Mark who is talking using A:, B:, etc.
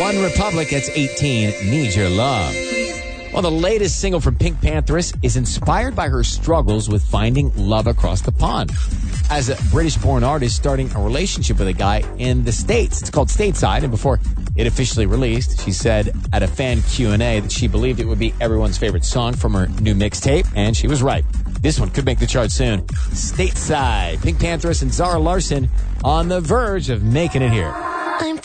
A: One Republic gets 18, Need Your Love. Well, the latest single from Pink Pantheress is inspired by her struggles with finding love across the pond. As a British-born artist starting a relationship with a guy in the States. It's called Stateside, and before it officially released, she said at a fan Q&A that she believed it would be everyone's favorite song from her new mixtape, and she was right. This one could make the chart soon. Stateside, Pink Pantheress and Zara Larsson on the verge of making it here.